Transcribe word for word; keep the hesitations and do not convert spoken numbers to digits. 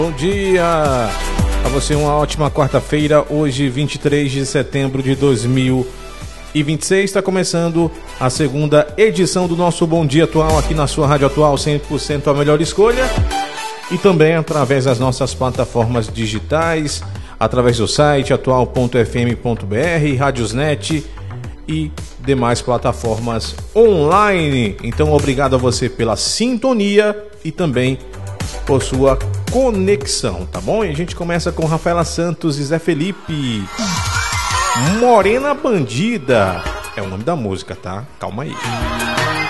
Bom dia a você, uma ótima quarta-feira, hoje vinte e três de setembro de dois mil e vinte e seis, está começando a segunda edição do nosso Bom Dia Atual aqui na sua Rádio Atual, cem por cento a melhor escolha, e também através das nossas plataformas digitais, através do site atual ponto f m ponto b r, Radiosnet e demais plataformas online. Então, obrigado a você pela sintonia e também por sua conexão, tá bom? E a gente começa com Rafaela Santos e Zé Felipe. Morena Bandida é o nome da música, tá? Calma aí.